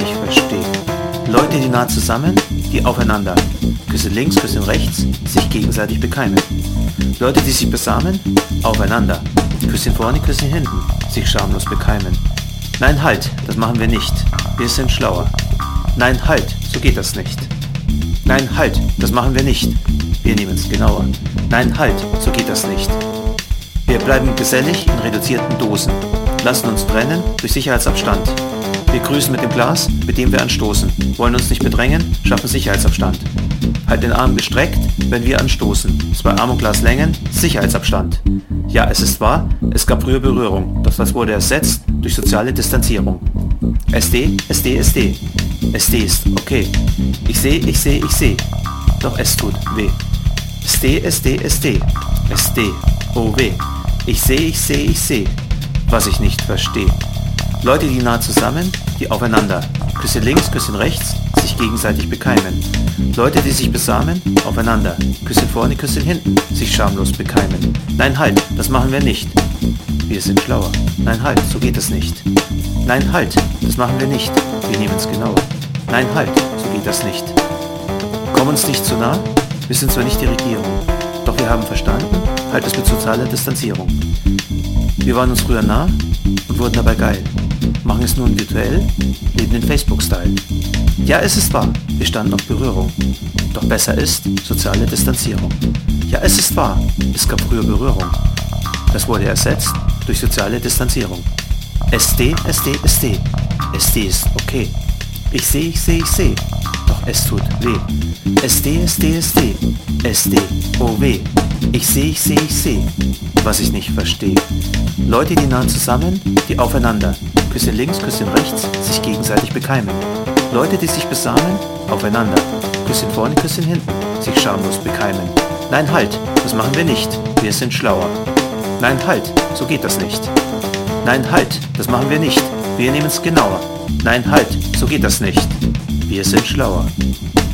nicht verstehe. Leute, die nah zusammen, die aufeinander, Küsse links, Küsse rechts, sich gegenseitig bekeimen. Leute, die sich besamen, aufeinander, Küsschen vorne, Küsschen hinten, sich schamlos bekeimen. Nein, halt, das machen wir nicht, wir sind schlauer. Nein, halt, so geht das nicht. Nein, halt, das machen wir nicht, wir nehmen's genauer. Nein, halt, so geht das nicht. Wir bleiben gesellig in reduzierten Dosen, lassen uns brennen durch Sicherheitsabstand. Wir grüßen mit dem Glas, mit dem wir anstoßen, wollen uns nicht bedrängen, schaffen Sicherheitsabstand. Halt den Arm gestreckt, wenn wir anstoßen, 2 Arm und Glas Längen, Sicherheitsabstand. Ja, es ist wahr, es gab früher Berührung, doch das wurde ersetzt durch soziale Distanzierung. SD, SD, SD. SD ist okay. Ich seh, ich seh, ich seh. Doch es tut weh. SD, SD, SD. SD, oh weh. Ich seh, ich seh, ich seh. Was ich nicht verstehe. Leute, die nah zusammen, die aufeinander, Küsse links, Küsschen rechts, sich gegenseitig bekeimen. Leute, die sich besamen, aufeinander, Küsschen vorne, Küsschen hinten, sich schamlos bekeimen. Nein, halt, das machen wir nicht. Wir sind schlauer. Nein, halt, so geht es nicht. Nein, halt, das machen wir nicht. Wir nehmen's genauer. Nein, halt, so geht das nicht. Komm uns nicht zu nah, wir sind zwar nicht die Regierung, doch wir haben verstanden, halt es mit sozialer Distanzierung. Wir waren uns früher nah und wurden dabei geil. Machen es nun virtuell, leben den Facebook-Style. Ja, es ist wahr, wir standen auf Berührung. Doch besser ist soziale Distanzierung. Ja, es ist wahr, es gab früher Berührung. Das wurde ersetzt durch soziale Distanzierung. SD, SD, SD. SD ist okay. Ich seh, ich seh, ich seh. Doch es tut weh. SD, SD, SD. SD, oh weh. Ich seh, ich seh, ich seh. Was ich nicht verstehe. Leute, die nah zusammen, die aufeinander, Küsschen links, Küsschen rechts, sich gegenseitig bekeimen. Leute, die sich besamen, aufeinander, Küsschen vorne, Küsschen hinten, sich schamlos bekeimen. Nein, halt, das machen wir nicht, wir sind schlauer. Nein, halt, so geht das nicht. Nein, halt, das machen wir nicht, wir nehmen's genauer. Nein, halt, so geht das nicht, wir sind schlauer.